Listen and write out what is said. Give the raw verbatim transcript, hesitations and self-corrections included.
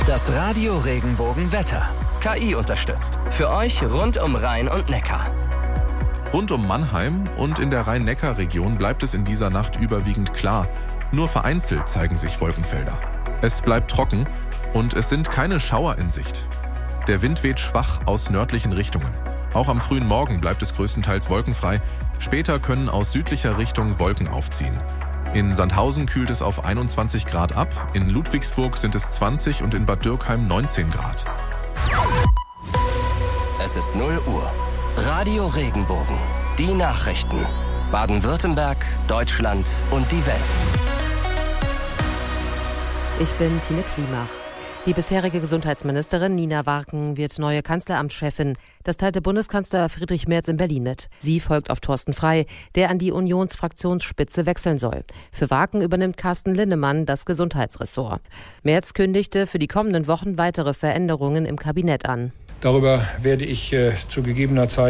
Das Radio Regenbogen Wetter. K I unterstützt. Für euch rund um Rhein und Neckar. Rund um Mannheim und in der Rhein-Neckar-Region bleibt es in dieser Nacht überwiegend klar. Nur vereinzelt zeigen sich Wolkenfelder. Es bleibt trocken und es sind keine Schauer in Sicht. Der Wind weht schwach aus nördlichen Richtungen. Auch am frühen Morgen bleibt es größtenteils wolkenfrei. Später können aus südlicher Richtung Wolken aufziehen. In Sandhausen kühlt es auf einundzwanzig Grad ab, in Ludwigsburg sind es zwanzig und in Bad Dürkheim neunzehn Grad. Es ist null Uhr. Radio Regenbogen. Die Nachrichten. Baden-Württemberg, Deutschland und die Welt. Ich bin Tine Klimach. Die bisherige Gesundheitsministerin Nina Warken wird neue Kanzleramtschefin. Das teilte Bundeskanzler Friedrich Merz in Berlin mit. Sie folgt auf Thorsten Frey, der an die Unionsfraktionsspitze wechseln soll. Für Warken übernimmt Carsten Linnemann das Gesundheitsressort. Merz kündigte für die kommenden Wochen weitere Veränderungen im Kabinett an. Darüber werde ich äh, zu gegebener Zeit